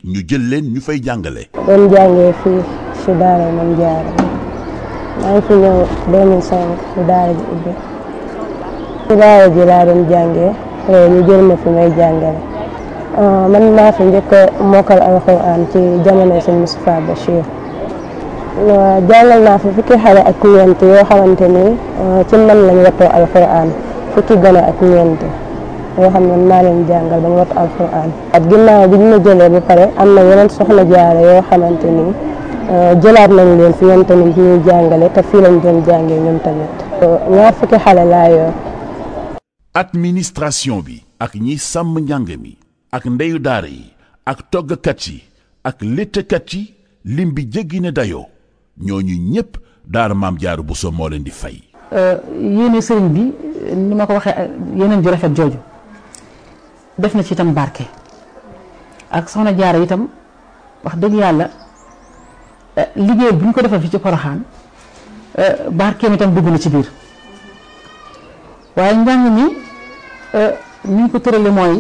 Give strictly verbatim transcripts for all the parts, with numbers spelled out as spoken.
ñu jël leen ñu fay jàngale. doon jàngee fii si daara Mame Diarra maa ngi fi ñëw deux mille cinq si daara ji ubbi si daara ji laa doon jàngee ñu jël ma fi may jàngale man maa fi njëkk a mokkal alxuraan ci jamono sëñ Moustapha Bachir jàngal naa fi fukki xale ak ñeent yoo xamante ni ci man lañ wattoo alxuraan fukki gone ak ñeent yoo xam ne maa leen jàngal ba ñu wattu alxuraan at ginnaaw bi ñu ma jëlee ba pare am na yeneen soxna jaara yoo xamante ni jëlaat nañ leen fi ñoom tamit ñuy jàngale te fii lañ doon jàngee ñoom tamit ñaar fukki xale laa yor. administration bi ak ñi sàmm njàng mi ak ndeyu daara yi ak toggkat yi ak léttkat yi lim bi jéggi na dayoo ñooñu ñëpp daara Mame Diarra Bousso moo leen di fay. yéene sëriñ bi ni ma ko waxee yeneen ju rafet jooju def na ci itam barke ak soxna Jaara itam wax dëgg yàlla liggéey bu ñu ko defal fi ci Poroxaan barkeem itam dugg na ci biir waaye njàng mi ni ñu ko tërale mooy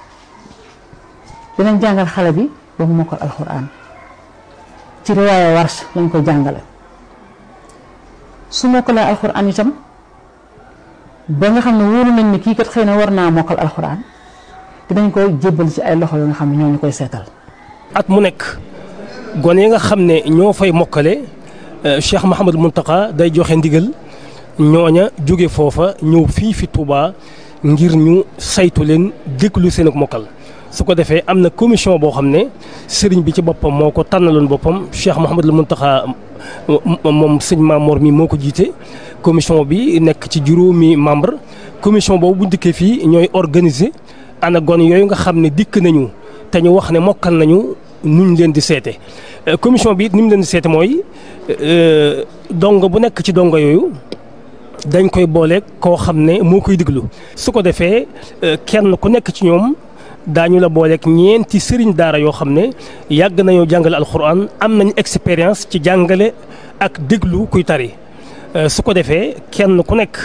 dinañ jàngal xale bi ba mu mokkal alxuraan ci riwaaya Warsh lañ koy jàngale su mokkalee alxuraan itam ba nga xam ne wóolu nañ ni kii kat xëy na war naa mokkal alxuraan dinañ koy jébbal ci ay loxo yoo nga xam ne ñoo ñu koy seetal. at mu nekk gone yi nga xam ne ñoo fay mokkale Cheikh Mouhamadou Mountakha day joxe ndigal ñooña jóge foofa ñëw fii fi Touba ngir ñu saytu leen déglu seen ak mokkal su ko defee am na commission boo xam ne sëriñ bi ci boppam moo ko tànnaloon boppam Cheikh Mouhamadou Mountakha moom sëñ Mamor mi moo ko jiite commission bi nekk ci juróomi membre commission boobu bu dikkee fii ñooy organiser ana gone yooyu nga xam ne dikk nañu te ñu wax ne mokkal nañu nuñ leen di seete commission bi it ni mu leen di seete mooy dongo bu nekk ci dongo yooyu dañ koy boole koo xam ne moo koy diglu su ko defee kenn ku nekk ci ñoom daañu la booleeg ñeenti sëriñ daara yoo xam ne yàgg nañoo jàngale alxuraan am nañ expérience ci jàngale ak déglu kuy tari su ko defee kenn ku nekk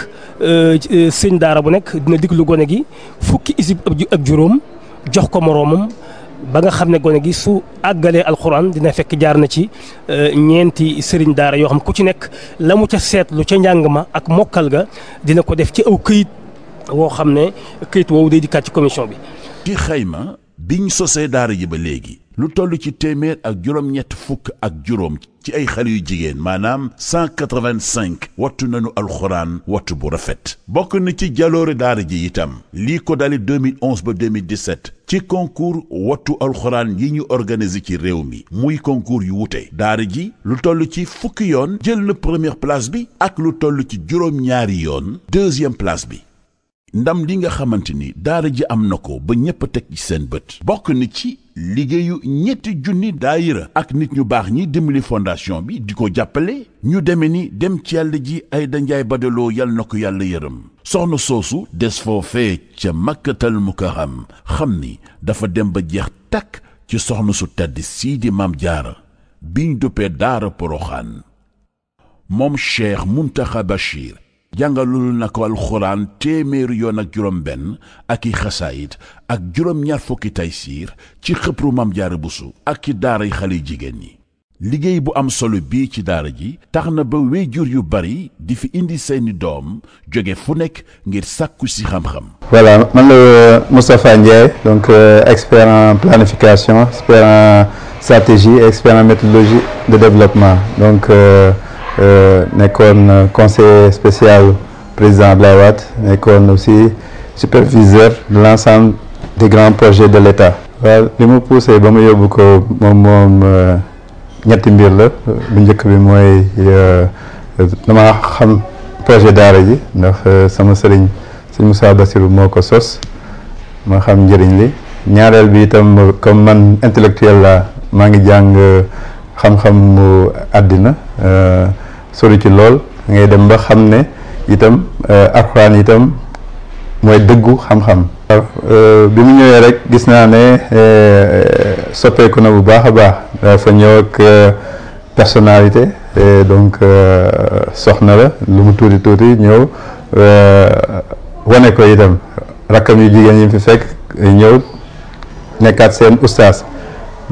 sëriñ daara bu nekk dina déglu gone gi fukki isib ak juróom jox ko moroomam ba nga xam ne gone gi su àggalee alxuraan dina fekk jaar na ci ñeenti sëriñ daara yoo xam ku ci nekk la mu ca seetlu ca njàng ma ak mokkal ga dina ko def ci aw këyit woo xam ne këyit woowu day dikkaat ci commission bi. ci xayma biñ sosee daara ji ba léegi lu toll ci téeméer ak juróom-ñett fukk ak juróom ci ay xale yu jigéen maanaam cent quatre-vingt-cinq wattu nañu alxuraan wattu bu rafet bokk na ci jaloore daara ji itam lii ko dali deux mille onze ba deux mille dix-sept ci concours wattu alxuraan yi ñu organisé ci réew mi muy concours yu wute daara ji lu toll ci fukki yoon jël na première place bi ak lu toll ci juróom-ñaari yoon deuxième place bi ndam li nga xamante ni daara ji am na ko ba ñëpp a teg ci seen bët bokk na ci liggéeyu ñetti junni daayira ak nit ñu baax ñi dimbali fondation bi di ko jàppale ñu deme ni dem ci yàlla ji Ayda Njaay Badaloo yal na ko yàlla yërëm soxna soosu des foofee ca Makkatal Mukarram xam ni dafa dem ba jeex takk ci soxna su tedd sii di Mame Diarra biñ duppee daara Poroxaan moom Cheikh Mountakha Bachir jàngalul na ko alxuraan téeméeri yoon ak juróom benn ak i xasaayit ak juróom ñaar fukki taysiir ci xëpru Mame Diarra Bousso ak ci daara yi xale jigéen ñi liggéey bu am solo bii ci daara ji tax na ba wéyjur yu bari di fi indi seeni doom jóge fu nekk ngir sàkku si xam-xam. Voilà man la Moustapha Ndiaye donc euh, expert en planification expert en stratégie et expert en méthodologie de développement donc. Euh, Euh, nekkoon conseiller spécial président Abdoulaye Wade nekkoon aussi superviseur de l'ensemble des grands projets de l'État. waaw li mu poussé ba mu yóbbu ko moom moom ñetti mbir la bu njëkk bi mooy dama xam projet daara ji ndax sama sëriñ sëñ Moussa Bassirou moo ko sos ma xam njëriñ li ñaareel bi itam comme man intellectuel la maa ngi jàng xam-xam mu àddina sori ci lool ngay dem ba xam ne itam alxuraan itam mooy dëggu xam-xam. bi mu ñëwee rek gis naa ne soppeeku na bu baax a baax dafa ñëw ak personnalité donc soxna la lu mu tuuti tuuti ñëw wane ko itam rakkam yu jigéen yi fi fekk ñëw nekkaat seen ustaas.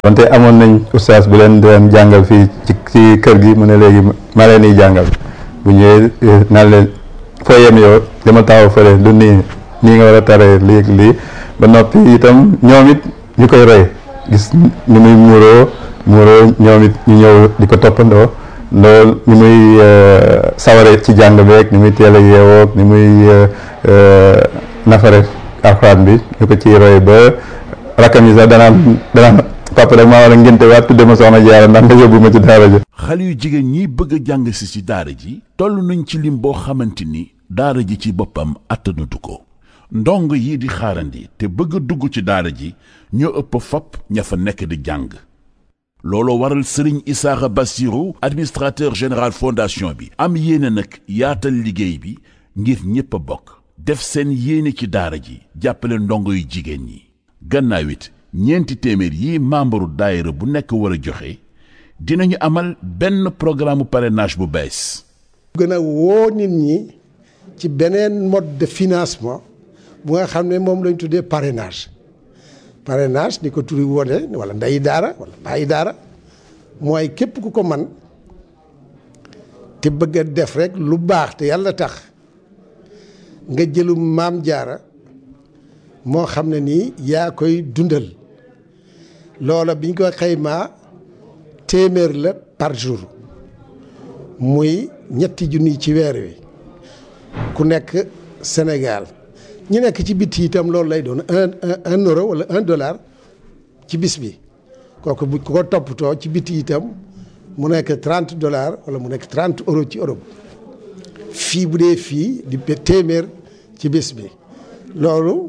wante amoon nañ oustaz bu leen doon jàngal fii ci ci kër gi mu ne léegi ma leen di jàngal bu ñëwee naan leen foo yem yow dama taxaw fële du nii nii nga war a taree lii lii ba noppi itam ñoom it ñu koy roy gis ni muy muuroo muuroo ñoom it ñu ñëw di ko toppandoo loolu ni muy saware ci jàng beeg ni muy teel a yeewoog ni muy nafare alxuraan bi ñu ko ciy roy ba rakkam yi sax danaan danaan papa rek maa war a ngénte waat tudde ma soxna Jaara ndax nga yóbbu ma ci daara ji. xale yu jigéen ñi bëgg a jàng si ci daara ji toll nañ ci lim boo xamante ni daara ji ci boppam attanatu ko ndong yi di xaarandi te bëgg a dugg ci daara ji ñoo ëpp fop ña fa nekk di jàng looloo waral Serigne Issakha Bassirou administrateur général fondation bi am yéene nag yaatal liggéey bi ngir ñépp a bokk def seen yéene ci daara ji jàppale ndongo yu jigéen ñi gannaaw it ñeenti téeméer yi membre daayira bu nekk war a joxe dinañu amal benn programme parrainage bu bees. gën a woo nit ñi ci beneen mode de financement bu nga xam ne moom lañ tuddee parrainage parrainage ni ko turi wone wala ndeyi daara wala bàyyi daara mooy képp ku ko man te bëgg a def rek lu baax te yàlla tax nga jëlu maam jaara moo xam ne nii yaa koy dundal loola biñ ko xaymaa téeméer la par jour muy ñetti junni ci weer wi ku nekk Sénégal ñu nekk ci biti itam loolu lay doon un un euro wala un dollar ci bis bi kooku bu ko toppatoo ci biti itam mu nekk trente dollars wala mu nekk trente euros ci Europe fii bu dee fii di téeméer ci bis bi loolu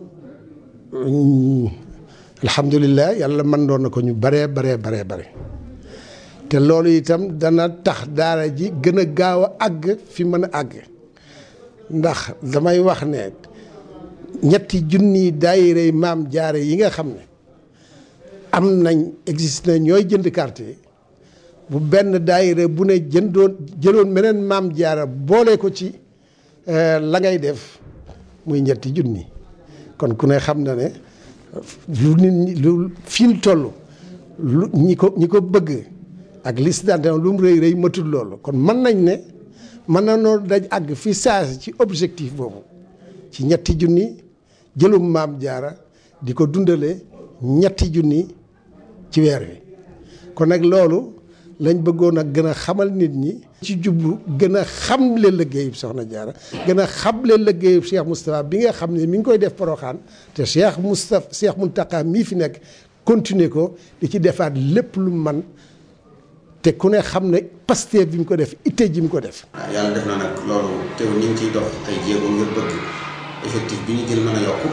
alhamdulilah yàlla mën doon na ko ñu baree baree baree bare te loolu itam dana tax daara ji gën a gaaw a àgg fi mën a àgg ndax damay wax ne ñetti junni daayira maam jaare yi nga xam ne am nañ existe na ñooy jënd carte yi bu benn daayira bu ne jëndoon jëloon meneen maam jaara boole ko ci la ngay def muy ñetti junni kon ku ne xam na ne lu nit ñi lu fi ñu toll lu ñi ko ñi ko bëgg ak liste d'adhésion lu mu rëy rëy matul loolu kon mën nañ ne mën na noonu daj àgg fi saasi ci objectif boobu ci ñetti junni jëlum maam jaara di ko dundale ñetti junni ci weer wi kon nag loolu lañ bëggoon a gën a xamal nit ñi ci jublu gën a xamle liggéeyub soxna jaara gën a xamle liggéeyub Cheikh Moustapha bi nga xam ne mi ngi koy def Porokhane te Cheikh Moustapha Cheikh Mountakha mii fi nekk continuer ko di ci defaat lépp lu man te ku ne xam ne Pastef bi mu ko def itte ji mu ko def. waaw yàlla def na nag loolu teew ñu ngi ciy dox ay jéego ngir bëgg effectif bi ñu jël mën a yokku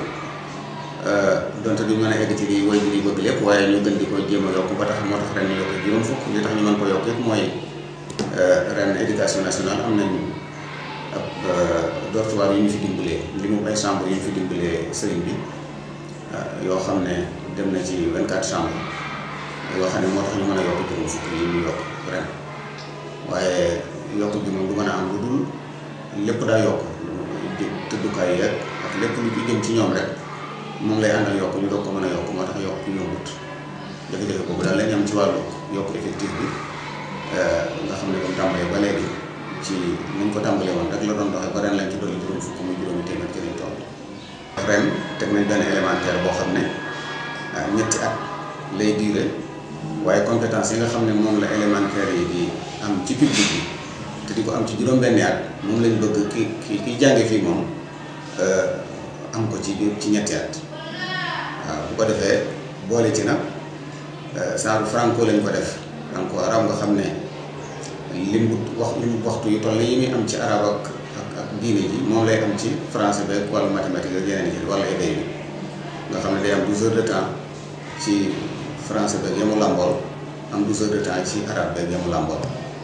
donte duñ mën a egg ci li way bi bëgg lépp waaye ñu gën di ko jéem a yokku ba tax moo tax ren ñu yokk juróom fukk li tax ñu mën ko yokk it mooy ren éducation nationale am nañ ab dortoir yu ñu fi dimbalee li mu ay chambre yu ñu fi dimbalee sëriñ bi yoo xam ne dem na ci vingt-quatre chambres yoo xam ne moo tax ñu mën a yokk juróom fukk yi ñu yokk ren waaye yokk bi moom du mën a am lu dul lépp daa yokk tëddukaay yeeg ak lépp lu ci jëm ci ñoom rek moom lay àndal yokk ñu doog ko mën a yokk moo tax yokk yombut jafe-jafe boobu daal lañ am ci wàllu yokk effectif bi nga xam ne comme tàmbalee ba léegi ci nuñ ko tàmbalee woon rek la doon doxee ba ren lañ ci dolli juróom fukk muy juróomi téeméer ci lañ toll ren teg nañ benn élémentaire boo xam ne ñetti at lay diire waaye compétence yi nga xam ne moom la élémentaire yi di am ci public bi te di ko am ci juróom-benni at moom lañ bëgg ki ki kiy jànge fii moom am ko ci ci ñetti at waaw bu ko defee boole ci nag saaru franco lañ ko def franco arab nga xam ne lim wax lim waxtu yu toll yi muy am ci arab ak ak ak diine ji moom lay am ci français beeg wala mathématique ak yeneen yi wala éday bi nga xam ne day am douze heures de temps ci français beeg yamu làmbool am douze heures de temps ci arabe beeg yamu làmbool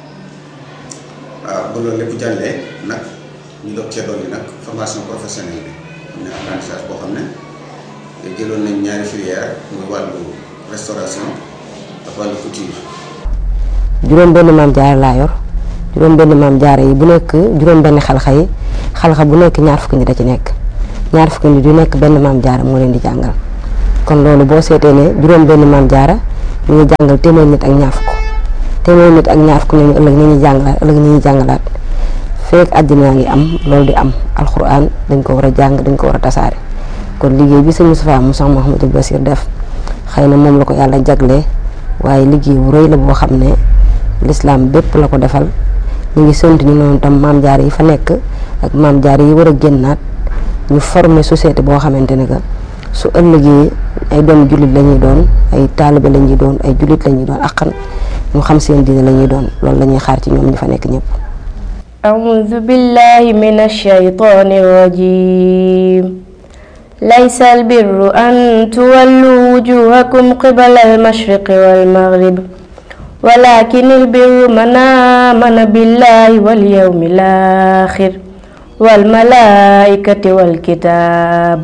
waaw ba loolu lépp jàllee nag ñu doog cee dolli nag formation professionnelle bi am na apprentissage boo xam ne jëloon nañ ñaari filière muy wàllu restauration ak wàllu couture. juróom benn maam jaara laa yor juróom benn maam jaara yi bu nekk juróom benn xalxa yi xalxa bu nekk ñaar fukki nit da ci nekk ñaar fukki nit yu nekk benn maam jaara moo leen di jàngal kon loolu boo seetee ne juróom benn maam jaara ñu ngi jàngal téeméer nit ak ñaar fukk téeméer nit ak ñaar fukk ne ñu ëllëg ñu ñuy jàngalaat ëllëg ñu ñuy jàngalaat fekk àddina ngi am loolu di am alxuraan dañ ko war a jàng dañ ko war a tasaare kon liggéey bi sëñ Moustapha mu Cheikh Mouhamadou Bassir def xëy na moom la ko yàlla jaglee waaye liggéey bu rëy la boo xam ne lislaam bépp la ko defal ñu ngi sant ñu noonu tam maam jaar yi fa nekk ak maam jaar yi war a génnaat ñu former société boo xamante ne que su ëllëgee ay doom jullit la ñuy doon ay taalibe la ñuy doon ay jullit la ñuy doon akkan ñu xam seen diine la ñuy doon loolu la ñuy xaar ci ñoom ñu fa nekk ñëpp. أعوذ بالله من الشيطان الرجيم ليس البر أن تولوا وجوهكم قبل المشرق والمغرب ولكن البر من آمن بالله واليوم الآخر والملائكة والكتاب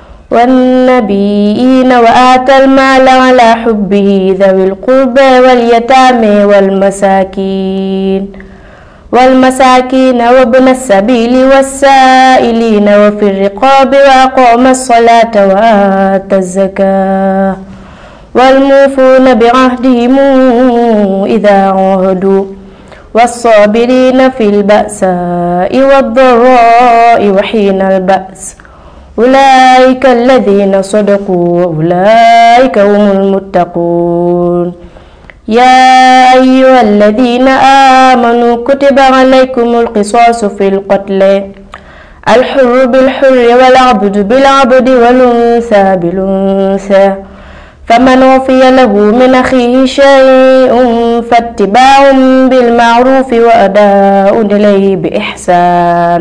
والنبيين وآتى المال على حبه ذوي القربى واليتامى والمساكين والمساكين وابن السبيل والسائلين وفي الرقاب وأقام الصلاة وآتى الزكاة والموفون بعهدهم إذا عاهدوا والصابرين في البأساء والضراء وحين البأس أولئك الذين صدقوا وأولئك هم المتقون يا أيها الذين آمنوا كتب عليكم القصاص في القتل الحر بالحر والعبد بالعبد والأنثى بالأنثى فمن عفي له من أخيه شيء فاتباع بالمعروف وأداء إليه بإحسان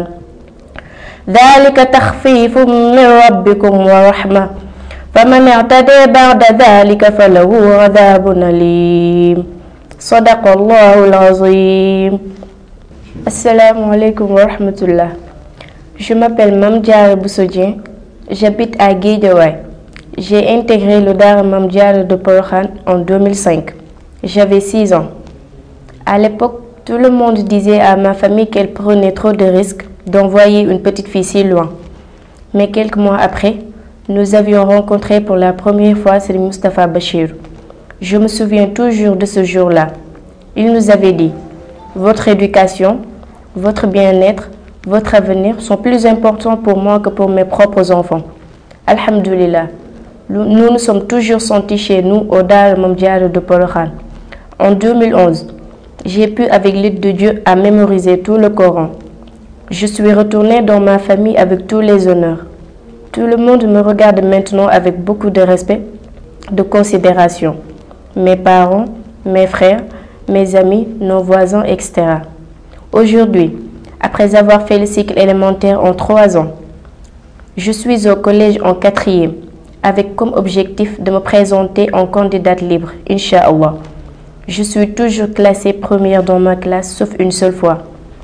ذلك تخفيف من ربكم ورحمة فمن اعتدى بعد ذلك فله عذاب أليم صدق الله العظيم. Assalamu alaikum wa rahmatullah. Je m'appelle Mame Diarra Bousso Dieng, j'habite à Guédiawaye. J'ai intégré le Daara Mame Diarra de Porokhane en deux mille cinq. J'avais six ans. À l'époque, tout le monde disait à ma famille qu'elle prenait trop de risques d'envoyer une petite fille si loin. Mais quelques mois après, nous avions rencontré pour la première fois Serigne Moustapha Bachir. Je me souviens toujours de ce jour-là. Il nous avait dit « Votre éducation, votre bien-être, votre avenir sont plus importants pour moi que pour mes propres enfants. » Alhamdulillah, nous nous sommes toujours sentis chez nous au Daara Mame Diarra de Porokhane. En deux mille onze, j'ai pu avec l'aide de Dieu à mémoriser tout le Coran. Je suis retournée dans ma famille avec tous les honneurs. Tout le monde me regarde maintenant avec beaucoup de respect, de considération. Mes parents, mes frères, mes amis, nos voisins, et cetera. Aujourd'hui, après avoir fait le cycle élémentaire en trois ans, je suis au collège en quatrième, avec comme objectif de me présenter en candidate libre, Inch'Allah. Je suis toujours classée première dans ma classe, sauf une seule fois.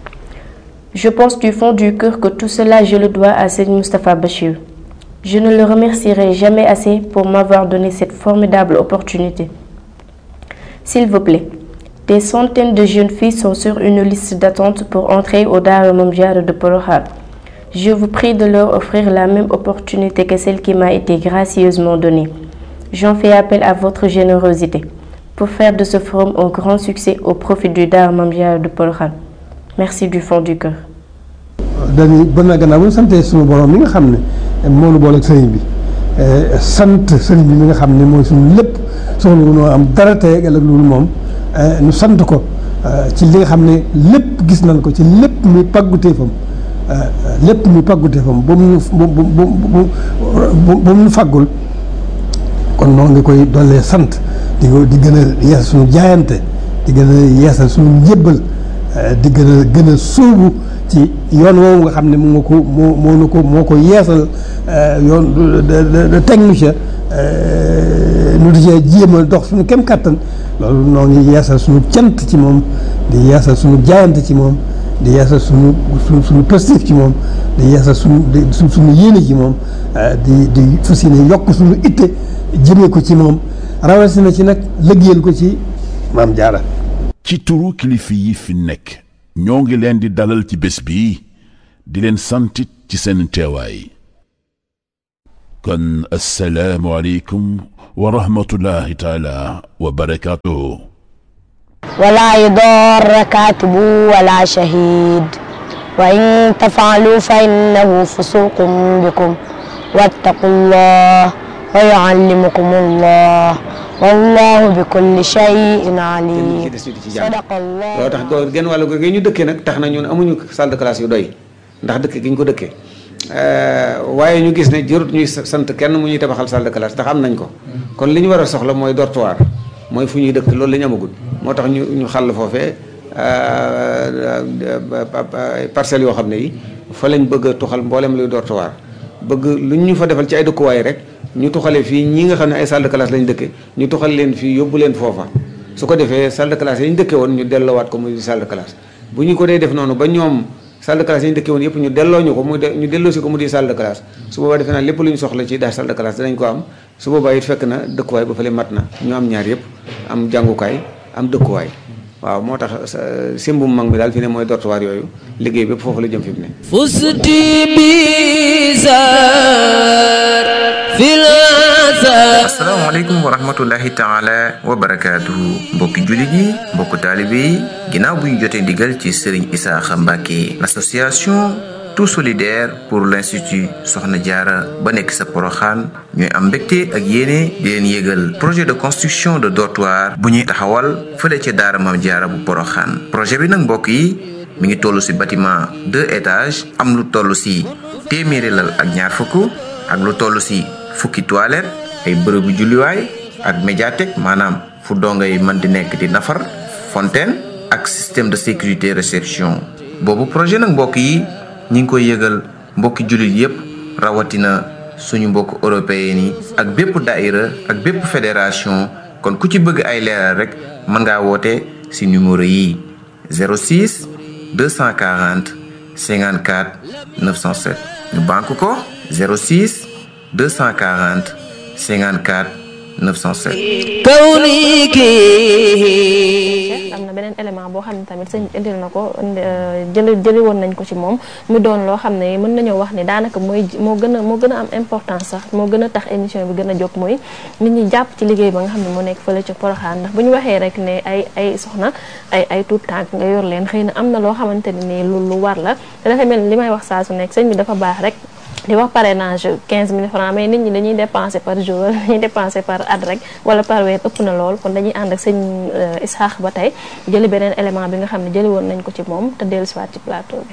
Je pense du fond du cœur que tout cela, je le dois à Serigne Moustapha Bachir. Je ne le remercierai jamais assez pour m'avoir donné cette formidable opportunité. S'il vous plaît, des centaines de jeunes filles sont sur une liste d'attente pour entrer au Daara Mame Diarra de Porokhane. Je vous prie de leur offrir la même opportunité que celle qui m'a été gracieusement donnée. J'en fais appel à votre générosité pour faire de ce forum un grand succès au profit du Daara Mame Diarra de Porokhane. Merci du fond du cœur. dañuy bon na gannaaw bu ñu santee suñu borom mi nga xam ne moo nu boole ak sëriñ bi sant sëriñ bi mi nga xam ne mooy suñu lépp soxla wu noo am dara tey ak loolu moom ñu sant ko ci li nga xam ne lépp gis nañ ko ci lépp muy pàgguteefam lépp muy pàgguteefam ba mu bu bu bu bu mu faggul kon noonu ngi koy dollee sant di ko di gën a yeesal suñu jaayante di gën a yeesal suñu njébbal di gën a gën a sóobu ci yoon woowu nga xam ne moo ko moo moo nu ko moo ko yeesal yoon de teg nu ca nu di cee jéem a dox suñu kem kattan loolu noo ngi yeesal suñu cant ci moom di yeesal suñu jaayante ci moom di yeesal suñu suñu suñu positif ci moom di yeesal suñu suñ suñu yéene ci moom di di fas yéene yokk suñu itte jëmee ko ci moom rawatina ci nag liggéeyal ko ci Mame Diarra. ci turu kilifa yi fi nekk ñoo ngi leen di dalal ci bés bi di leen santit ci seen teewaay. kon assalaamu aleykum wa rahmatullahi taala wa barakatuhu. ولا يضار كاتب ولا شهيد وإن تفعلوا فإنه فسوق بكم واتقوا الله ويعلمكم الله والله بكل شيء عليم. صدق الله. loo tax ko genn wàllu gi ñu dëkkee nag tax na ñun amuñu salle de classe yu doy ndax dëkk gi ñu ko dëkkee waaye ñu gis ne jërut ñuy sant kenn mu ñuy tabaxal salle de classe ndax am nañ ko kon li ñu war a soxla mooy dortoir mooy fu ñuy dëkk loolu la ñu amagul moo tax ñu ñu xàll foofee parcelles yoo xam ne yi fa lañ bëgg a tuxal mboolem luy dortoir bëgg lu ñu fa defal ci ay dëkkuwaay rek ñu tuxale fii ñi nga xam ne ay salle de classe lañ dëkke ñu tuxal leen fii yóbbu leen foofa su ko defee salle de classe yi ñu dëkke woon ñu delloowaat ko muy salle de classe bu ñu ko dee def noonu ba ñoom salle de classe yi ñu dëkke woon yëpp ñu delloo ñu ko muy ñu delloo si ko mu di salle de classe su boobaa defe naa lépp lu ñu soxla ci daal salle de classe danañ ko am su boobaa it fekk na dëkkuwaay ba fële mat na ñu am ñaar yëpp am jàngukaay am dëkkuwaay waaw moo tax simbum mag mi daal fi ne mooy dortoir yooyu liggéey bépp foofu la jëm fi mu ne fusti bizar fil asalaamaaleykum wa rahmatullahi taala wa barakaatuhu mbokki jullit yi mbokku taalibe yi ginnaaw bu ñu jotee ndigal ci Serigne Isaaxa Mbàkke l'association tout solidaire pour l'institut Soxna Jaara ba nekk sa Poroxaan ñooy am mbégte ak yéene di leen yégal projet de construction de dortoir bu ñuy taxawal fële ca daara Maam Jaara bu Poroxaan projet bi nag mbokk yi mi ngi toll ci bâtiment deux étages am lu toll ci téeméeri lal ak ñaar fukk ak lu toll ci fukki toilette ay bërëbu julliwaay ak médiathèque maanaam fu dongo yi mën di nekk di nafar fontaine ak système de sécurité réception boobu projet nag mbokk yi ñi ngi koy yëgal mbokki jullit yépp rawatina suñu mbokk européen yi ak bépp daïra ak bépp fédération kon ku ci bëgg ay leeral rek mën ngaa woote ci numéro yi zéro six deux cent quarante cinquante-quatre neuf cent sept ñu banque ko zéro six deux cent quarante cinquante-quatre neuf cent sept. am na beneen élément boo xam ne tamit sëñ indil na ko jëli jëli woon nañ ko ci moom mu doon loo xam ne mën nañoo wax ne daanaka mooy moo gën a moo gën a am importance sax moo gën a tax émission bi gën a jóg mooy nit ñi jàpp ci liggéey ba nga xam ne moo nekk fële ca Porokhane ndax bu ñu waxee rek ne ay ay soxna ay ay tuut tànk nga yor leen xëy na am na loo xamante ne nii lu lu war la te dafa mel ni li may wax saa su nekk sëñ bi dafa baax rek di wax parrainage quinze mille francs mais nit ñi dañuy dépenser par jour dañuy dépenser par at rek wala par weer ëpp na lool kon dañuy ànd ak sëñ Isaaxa ba tey jëli beneen élément bi nga xam ne jëli woon nañ ko ci moom te dellu siwaat ci plateau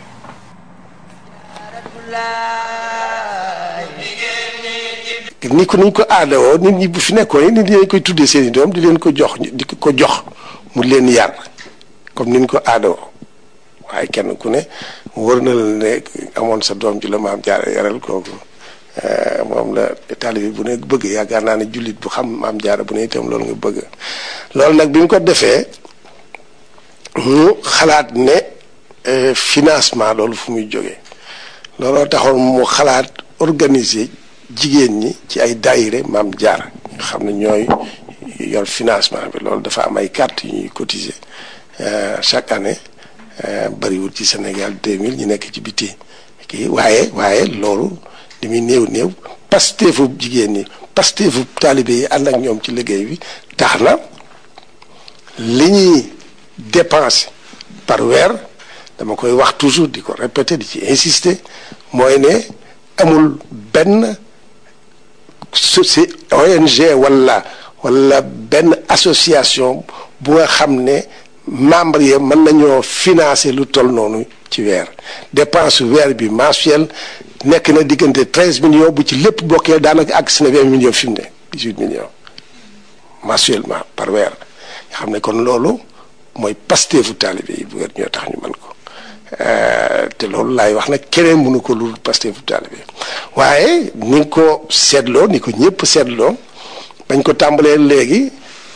bi. ni ko niñ ko aadawoo nit ñi bu fi nekkoon nit ñi dañ koy tuddee seen i doom di leen ko jox di ko jox mu leen yar comme niñ ko aadawoo waaye kenn ku ne wër na la ne amoon sa doom ji la maam jaara yaral kooku moom la taalibe bu ne bëgg yaakaar naa ne jullit bu xam maam jaara bu ne itam loolu nga bëgg loolu nag bi mu ko defee mu xalaat ne financement loolu fu muy jógee looloo taxoon mu xalaat organiser jigéen ñi ci ay daayire maam jaara nga xam ne ñooy yor financement bi loolu dafa am ay carte yu ñuy cotiser chaque année bariwul ci Sénégal deux mille ñu nekk ci biti kii waaye waaye loolu li muy néew néew pasteefu jigéen ñi pasteefu taalibe yi ànd ak ñoom ci liggéey bi tax na li ñuy dépenser par weer dama koy wax toujours di ko répéter di ci insister mooy ne amul benn soci O N G wala wala benn association bu nga xam ne membre yi mën nañoo financer lu toll noonu ci weer dépense weer bi mensuel nekk na diggante treize millions bu ci lépp bokkee daanaka ak si na vingt millions fi mu ne dix-huit millions mensuellement par weer nga xam ne kon loolu mooy pasteefu taalibe yi bu weer ñoo tax ñu mën ko te loolu laay wax nag keneen mënu ko lu pasteefu taalibe waaye ni ko seetloo ni ko ñëpp seetloo bañ ko tàmbalee léegi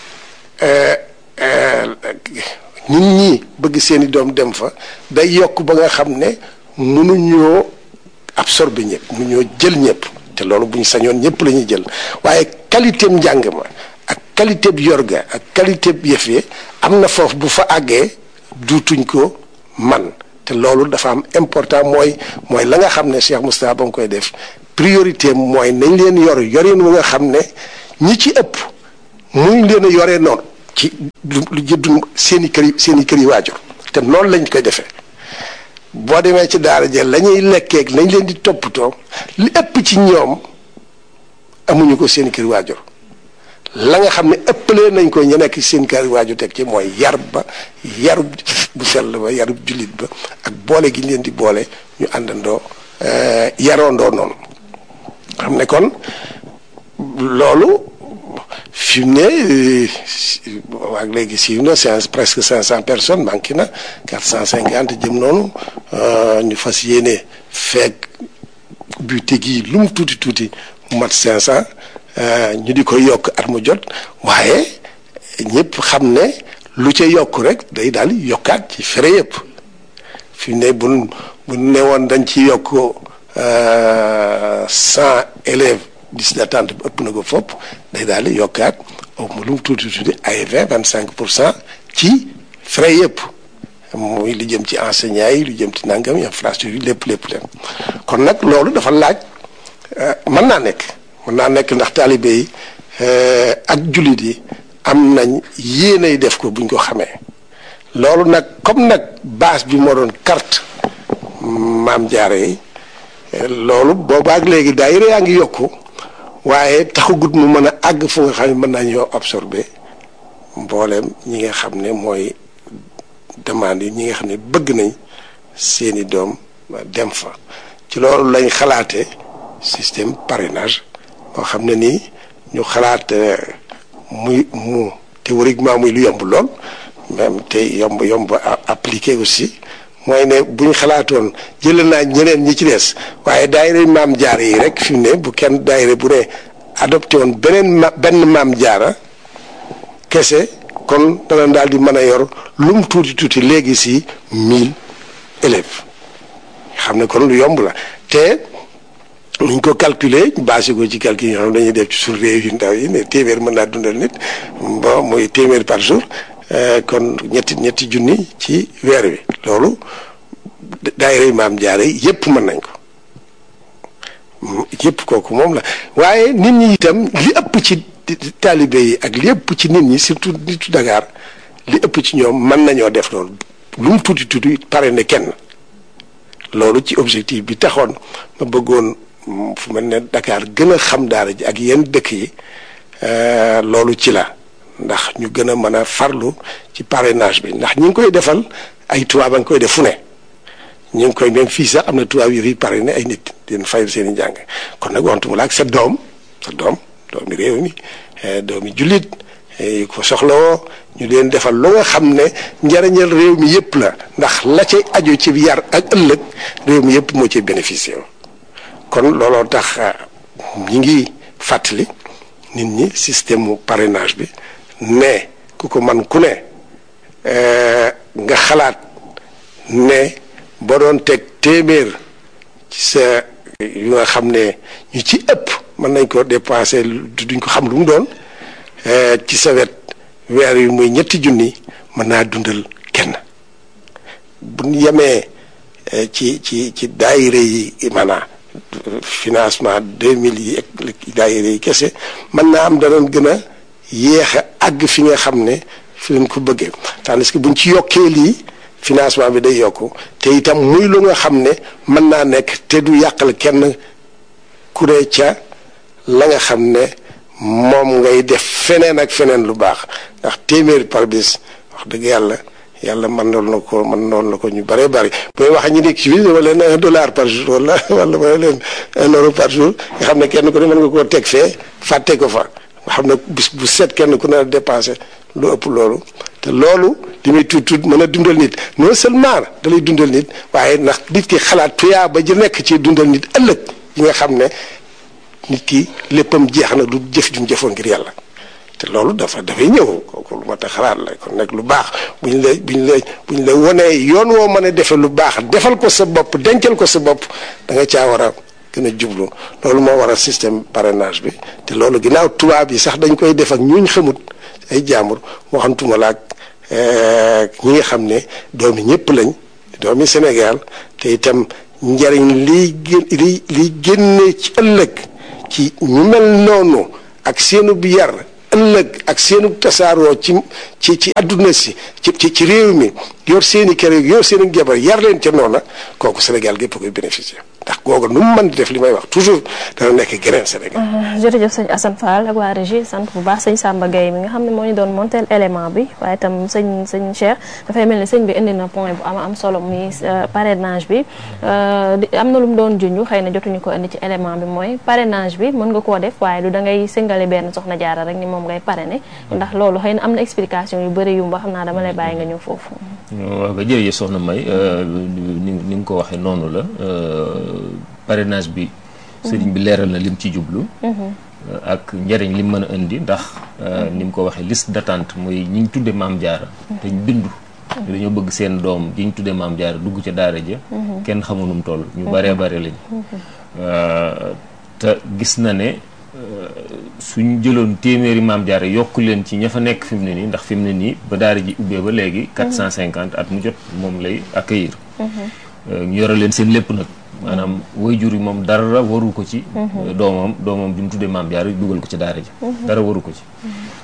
nit ñi bëgg seeni doom dem fa day yokk ba nga xam ne mënuñoo absorber ñëpp mënuñoo jël ñëpp te loolu bu ñu sañoon ñëpp la ñuy jël waaye qualité njàng ma ak qualité bi yorga ak qualité bi yëf yi am na foofu bu fa àggee duutuñ ko man te loolu dafa am important mooy mooy la nga xam ne Cheikh Moustapha ba mu koy def priorité mooy nañ leen yor yorin wu nga xam ne ñi ci ëpp muñ leen a yoree noonu ci lu jëddu seen i kër yi seen i kër yi waajur te noonu lañ koy defee boo demee ci daara ja la ñuy lekkeeg lañ leen di toppatoo li ëpp ci ñoom amuñu ko seen i kër waajur la nga xam ne ëppalee nañ ko ñu nekk seen kër waajur teg ci mooy yar ba yarub bu sell ba yarub jullit ba ak boole gi ñu leen di boole ñu àndandoo yaroondoo noonu xam ne kon loolu fi mu ne waag léegi siiw na c'est presque cinq cent personnes manqué na quatre cent cinquante jëm noonu ñu fas yéene feeg buté gi lu mu tuuti tuuti mu mat cinq cent ñu di ko yokk at mu jot waaye ñëpp xam ne lu ca yokk rek day daal yokkaat ci fere yëpp fi mu ne bu bu ne woon dañ ci yokk cent élèves liste d'attente bi ëpp na ko fopp day daal di yokkaat au mu lu mu tuuti tuuti ay vingt vingt cinq pour cent ci frais yëpp muy lu jëm ci enseignants yi lu jëm ci nangam infrastructure yi lépp lépp lépp kon nag loolu dafa laaj mën naa nekk mën naa nekk ndax taalibe yi ak jullit yi am nañ yéenay def ko buñ ko xamee loolu nag comme nag base bi moo doon carte maam jaare yi loolu boobaak léegi daayira yaa ngi yokku waaye taxagut mu mën a àgg fu nga xam ne mën naa ñoo absorbé mbooleem ñi nga xam ne mooy demande yi ñi nga xam ne bëgg nañ seeni doom dem fa ci loolu lañ xalaate système parrainage boo xam ne nii ñu xalaat muy mu théoriquement muy lu yomb lool même te yomb yomb appliqué aussi mooy ne bu ñu xalaatoon jëlee naa ñeneen ñi ci des waaye daayira maam jaara yi rek fi mu ne bu kenn daayira bu ne adopté woon beneen ma benn maam jaara kese kon dana daal di mën a yor lu mu tuuti tuuti léegi si mille élèves xam ne kon lu yomb la te nuñ ko calculer basé ko ci calcul yi nga xam dañuy def ci suñu réew yu ndaw yi ne téeméer mën naa dundal nit bon muy téeméer par jour kon ñetti ñetti junni ci weer wi loolu daayira maam jaare yépp mën nañ ko yépp kooku moom la waaye nit ñi itam li ëpp ci taalibe yi ak li ëpp ci nit ñi surtout nitu Dakar li ëpp ci ñoom mën nañoo def loolu lu mu tuuti tuuti pare ne kenn loolu ci objectif bi taxoon ma bëggoon fu mel ne Dakar gën a xam daara ji ak yenn dëkk yi loolu ci la ndax ñu gën a mën a farlu ci parrainage bi ndax ñi ngi koy defal ay tubaab a ngi koy def fu ne ñu ngi koy même fii sax am na tubaab yu fi parrainé ay nit di leen fayal seen i njàng kon nag waxtu la ak sa doom sa doom doomi réew mi doomi jullit yu ko soxlawoo ñu leen defal lu nga xam ne njariñal réew mi yëpp la ndax la cay aju ci yar ak ëllëg réew mi yëpp moo ci bénéficié kon looloo tax ñi ngi fàttali nit ñi système mu parrainage bi ne ku ko man ku ne nga xalaat ne boo doon teg téeméer ci sa yu nga xam ne ñu ci ëpp mën nañ ko dépensé duñ ko xam lu mu doon ci sa wet weer yu muy ñetti junni mën naa dundal kenn bu ñu yemee ci ci ci daayira yi maanaam financement deux mille yi ak daayira yi kese mën naa am danoon gën a yéex a àgg fi nga xam ne fi leen ko bëggee tandis que buñ ci yokkee lii financement bi day yokku te itam muy lu nga xam ne mën naa nekk te du yàqal kenn ku ne ca la nga xam ne moom ngay def feneen ak feneen lu baax ndax téeméer par bis wax dëgg yàlla yàlla mën noon na ko mën noon na ko ñu bëree bëri booy wax ñu nekk ci biir wala leen un dollar par jour wala wala wala leen un euro par jour nga xam ne kenn ku ne mën nga koo teg fee fàtte ko fa nga xam ne bis bu set kenn ku ne dépensé lu ëpp loolu te loolu li muy tuut tuut mën a dundal nit non seulement da lay dundal nit waaye ndax nit ki xalaat tuyaa ba ji nekk ci dundal nit ëllëg yi nga xam ne nit ki léppam jeex na du jëf jum jëfoon ngir yàlla te loolu dafa dafay ñëw kooku lu ma ta xalaat la kon nag lu baax buñ la buñ la buñ la wonee yoon woo mën a defee lu baax defal ko sa bopp dencal ko sa bopp da nga caa war a gën a jublu loolu moo war a système parrainage bi te loolu ginnaaw tubaab yi sax dañ koy def ak ñuñ xamut ay jaambur waxantuma la ak ñi nga xam ne doomi ñëpp lañ doomi Sénégal te itam njariñ liy gén li liy génnee ci ëllëg ci ñu mel noonu ak seenu bi yar ëllëg ak seenu tasaaroo ci ci ci adduna si ci ci ci réew mi yor seeni kër yor seeni jabar yar leen ca noona kooku Sénégal gépp koy bénéficier ndax googu nu mu mën di def li may wax toujours dana nekk geneen Sénégal. jërëjëf sëñ Assane Fall ak waa régie sant bu baax sëñ Samba Gueye mi nga xam ne moo ñu doon montel élément bi waaye itam sëñ sëñ Cheikh dafay mel ni sëñ bi indi na point bu am am solo muy parrainage bi am na lu mu doon junj xëy na jotuñu ko indi ci élément bi mooy parrainage bi mën nga koo def waaye du da ngay singale benn soxna jaara rek ni moom ngay parrainer ndax loolu xëy na am na explication yu bëri yu mba xam naa dama lay bàyyi nga ñëw foofu. waaw ba jërëjëf soxna May ni ni nga ko waxee noonu la parrainage bi sëriñ bi leeral na lim ci jublu ak njëriñ lim mën a indi ndax ni mu ko waxee liste d'attente mooy ñi ñu tudde maam jaara te ñu bindu dañoo bëgg seen doom ji ñu tudde maam jaara dugg ca daara ja kenn xamunum toll ñu baree bare lañ te gis na ne suñ jëloon téeméeri maam jaara yokk leen ci ña fa nekk fi mu ne nii ndax fi mu ne nii ba daara ji ubbee ba léegi quatre cent cinquante at mu jot moom lay accueillir ñu yore leen seen lépp nag maanaam waajur yi moom dara waru ko ci doomam doomam bi mu tuddee maam jaara dugal ko ci daara ji dara waru ko ci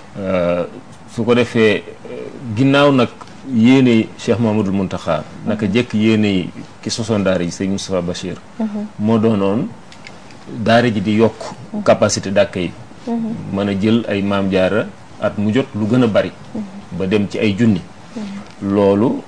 su ko defee ginnaaw nag yéene Cheikh Mouhamadoul Mountakha naka jekk yéene ki sosoon daara ji sëñ Moustapha Bachir moo doonoon daara ji di yokk capacité d'accueil mën a jël ay maam jaara at mu jot lu gën a bari ba dem ci ay junni loolu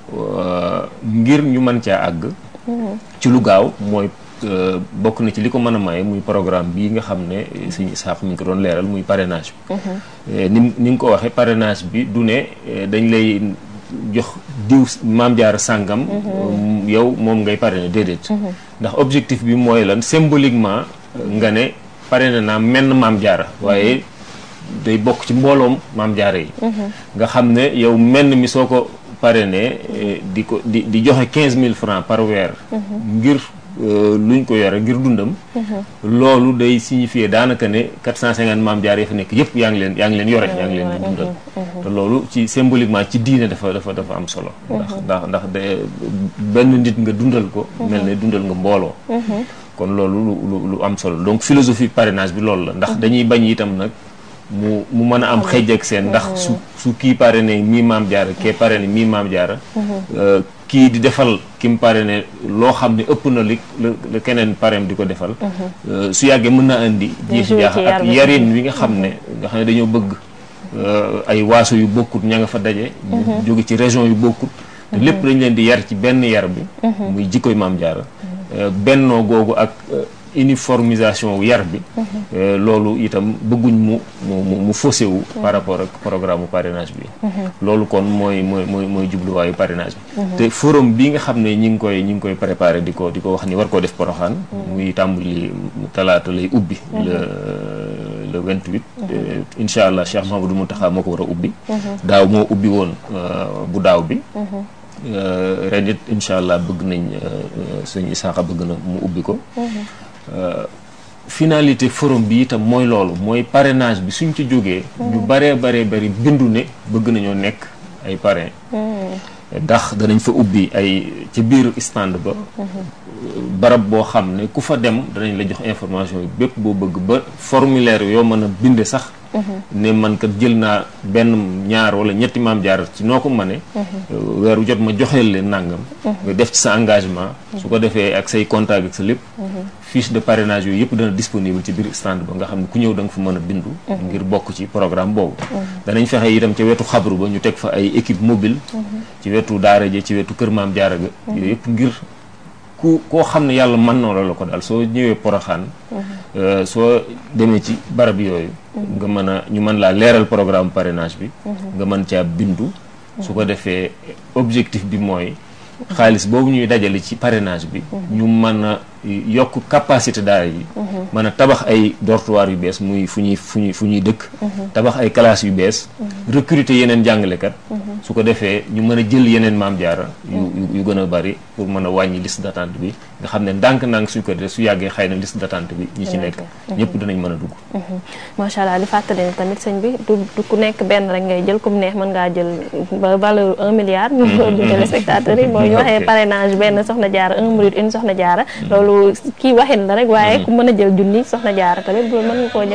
ngir ñu mën caa àgg ci lu gaaw mooy bokk na ci li ko mën a maye muy programme bii nga xam ne sëñ Isaax mi ngi ko doon leeral muy parrainage bi ni ni nga ko waxee parrainage bi du ne dañ lay jox diw maam jaara sàngam yow moom ngay parrainer déedéet ndax objectif bi mooy lan symboliquement nga ne parrainé naa menn maam jaara waaye day bokk ci mbooloom maam jaara yi nga xam ne yow menn mi soo ko parrainé di ko di di joxe quinze mille francs par weer ngir luñ ko yore ngir dundam loolu day signifier daanaka ne quatre cent cinquante maam jaar ya fa nekk yëpp yaa ngi leen yaa ngi leen yore yaa ngi leen di dundal te loolu ci symboliquement ci diine dafa dafa dafa am solo ndax ndax ndax de benn nit nga dundal ko mel ne dundal nga mbooloo kon loolu lu lu am solo donc philosophie parrainage bi loolu la ndax dañuy bañ itam nag mu mu mën a am xëj ak seen ndax su su kii parrainé mii maam jaara kee parrainé mii maam jaara kii di defal ki mu parrainé loo xam ne ëpp na li la keneen parrain di ko defal su yàggee mën naa indi jiixi jaax ak yarin wi nga xam ne nga xam ne dañoo bëgg ay waaso yu bokkut ña nga fa daje jóge ci région yu bokkut te lépp dañ leen di yar ci benn yar bi muy jikkoy maam jaara bennoo googu ak uniformisation wu yar bi loolu itam bëgguñ mu mu mu faussé wu par rapport ak programme parrainage bi loolu kon mooy mooy mooy mooy jubluwaayu parrainage bi te forum bi nga xam ne ñi ngi koy ñi ngi koy préparé di ko di ko wax ni war koo def Poroxaan muy tàmbali talaata lay ubbi le le vingt-huit incha allah Cheikh Mouhamadoul Mountakha moo ko war a ubbi daaw moo ubbi woon bu daaw bi ren it incha allah bëgg nañ sëñ Isaaxa bëgg na mu ubbi ko finalité forum bi itam mooy loolu mooy parrainage bi suñ ci jógee ñu baree baree bari bindu ne bëgg nañoo nekk ay parrain ndax danañ fa ubbi ay ci biir stand ba barab boo xam ne ku fa dem danañ la jox information yi bépp boo bëgg ba formulaire yoo mën a binde sax ne man kat jël naa benn ñaar wala ñetti maam jaar ci noo ko mëne weeru jot ma joxeel leen nàngam nga def ci sa engagement su ko defee ak say contact ak sa lépp fiche de parrainage yooyu yëpp dana disponible ci biir stand ba nga xam ne ku ñëw da nga fa mën a bindu ngir bokk ci programme boobu danañ fexe itam ca wetu xabru ba ñu teg fa ay équipe mobile ci wetu daara ja ci wetu kër maam jaara ga yooyu yëpp ngir ku koo xam ne yàlla mën na la ko daal soo ñëwee Poroxaan soo demee ci barab yooyu nga mën a ñu mën laa leeral programme parrainage bi nga mën caa bindu su ko defee objectif bi mooy xaalis boobu ñuy dajale ci parrainage bi ñu mën a yokk capacité daara yi mën a tabax ay dortoir yu bees muy fu ñuy fu ñuy fu ñuy dëkk tabax ay classes yu bees recruter yeneen jàngalekat su ko defee ñu mën a jël yeneen maam jaara yu yu yu gën a bari pour mën a wàññi liste d'attente bi nga xam ne ndànk-ndànk suñ ko def su yàggee xëy na liste d'attente bi ñi ci nekk ñëpp dinañ mën a dugg. macha allah di fàttali ne tamit sëñ bi du du ku nekk benn rek ngay jël comme neex mën ngaa jël ba valeur un milliard. ñu du téléspectateurs yi mooy ñu waxee parrainage benn soxna jaara un mouride une soxna jaara loolu kii waxin la rek waaye ku mën a jël junni soxna jaara tamit mën nga koo